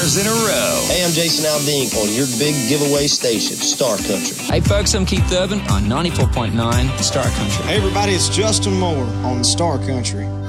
stars in a row. Hey, I'm Jason Aldean on your big giveaway station, Star Country. Hey, folks, I'm Keith Urban on 94.9 Star Country. Hey, everybody, it's Justin Moore on Star Country.